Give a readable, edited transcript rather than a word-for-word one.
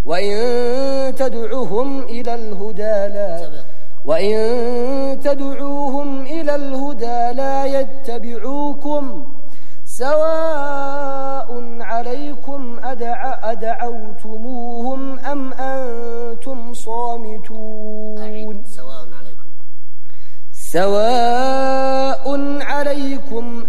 وإن تدعوهم إلى الهدى لا يتبعوكم سواء عليكم أدعوتموهم أم أنتم صامتون. سواء عليكم